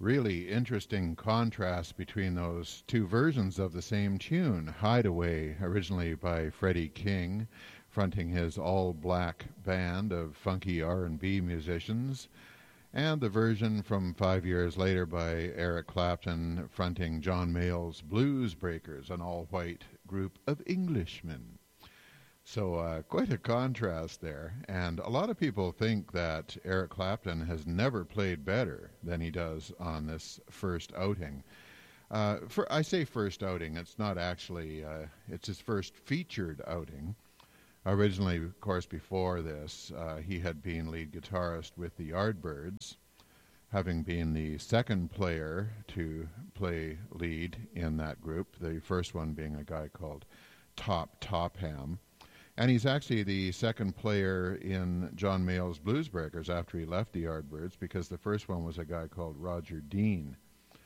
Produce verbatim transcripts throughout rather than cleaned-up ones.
really interesting contrast between those two versions of the same tune. Hideaway, originally by Freddie King, fronting his all-black band of funky R and B musicians, and the version from five years later by Eric Clapton, fronting John Mayall's Blues Breakers, an all-white group of Englishmen. So uh, quite a contrast there. And a lot of people think that Eric Clapton has never played better than he does on this first outing. Uh, for, I say first outing, it's not actually, uh, it's his first featured outing. Originally, of course, before this, uh, he had been lead guitarist with the Yardbirds, having been the second player to play lead in that group, the first one being a guy called Top Topham. And he's actually the second player in John Mayall's Blues Breakers after he left the Yardbirds, because the first one was a guy called Roger Dean.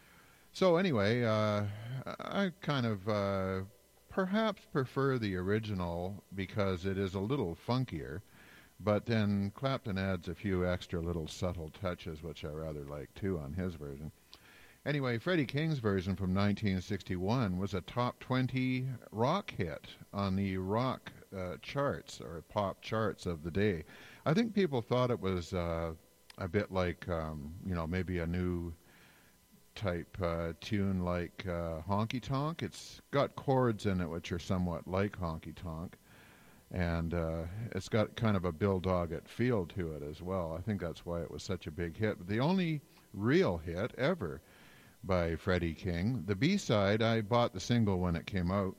So anyway, uh, I kind of uh, perhaps prefer the original because it is a little funkier, but then Clapton adds a few extra little subtle touches, which I rather like too on his version. Anyway, Freddie King's version from nineteen sixty-one was a top twenty rock hit on the rock uh, charts or pop charts of the day. I think people thought it was uh, a bit like, um, you know, maybe a new type uh, tune like uh, Honky Tonk. It's got chords in it which are somewhat like Honky Tonk, and uh, it's got kind of a Bill Doggett feel to it as well. I think that's why it was such a big hit. But the only real hit ever by Freddie King. The B-side, I bought the single when it came out,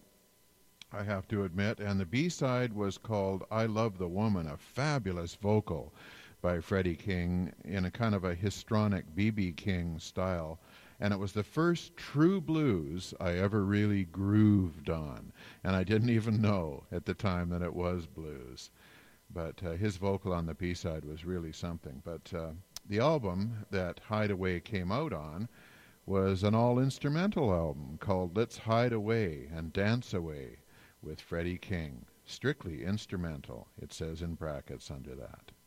I have to admit, and the B-side was called I Love the Woman, a fabulous vocal by Freddie King in a kind of a histrionic B B King style. And it was the first true blues I ever really grooved on, and I didn't even know at the time that it was blues. But uh, his vocal on the B-side was really something. But uh, the album that Hideaway came out on was an all-instrumental album called Let's Hide Away and Dance Away with Freddie King. Strictly instrumental, it says in brackets under that.